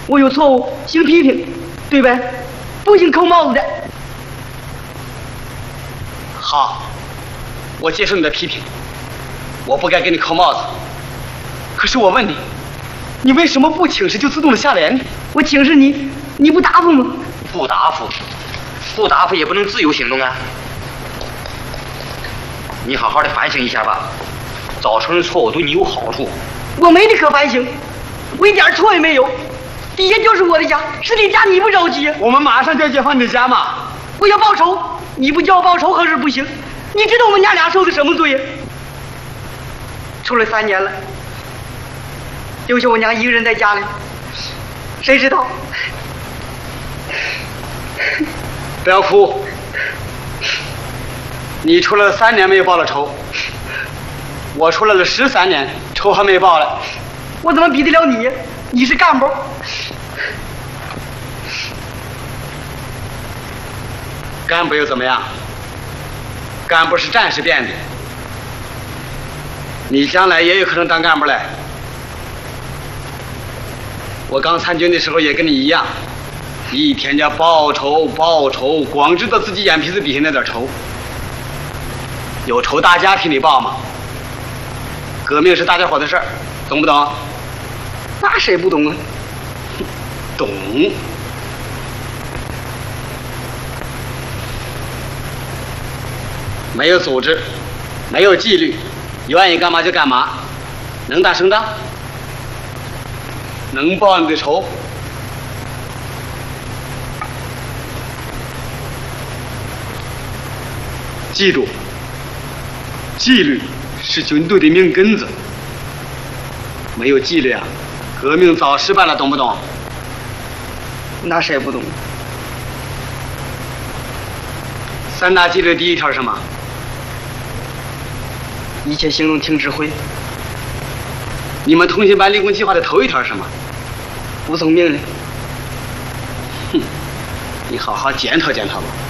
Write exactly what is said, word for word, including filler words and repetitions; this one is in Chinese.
我有错误，请批评，对呗？不行扣帽子的。 好，我接受你的批评，我不该给你扣帽子。可是我问你，你为什么不请示就自动的下连呢？ 我请示你，你不答复吗？ 不答复，不答复也不能自由行动啊！你好好的反省一下吧，早承认错误对你有好处。 我没的可反省，我一点错也没有。底下就是我的家，是你家你不着急。 我们马上就要解放你的家嘛！ 我要报仇，你不叫我报仇可是不行。你知道我们娘俩受的什么罪？出来三年了，留下我娘一个人在家里，谁知道？ 不要哭，你出来了三年没有报了仇，我出来了十三年，仇还没报了。 我怎么比得了你？你是干部。 干部又怎么样？干部是战士变的，你将来也有可能当干部嘞。我刚参军的时候也跟你一样，一天天报仇报仇，光知道自己眼皮子底下那点仇。有仇大家替你报嘛。革命是大家伙的事儿，懂不懂？ 那谁不懂啊？ 懂。没有组织，没有纪律，愿意干嘛就干嘛，能打胜仗，能报你的仇。记住，纪律是军队的命根子，没有纪律啊，革命早失败了，懂不懂？ 那谁不懂？ 三大纪律第一条是什么？ 一切行动听指挥。 你们通信班立功计划的头一条是什么？ 服从命令。 哼，你好好检讨检讨吧。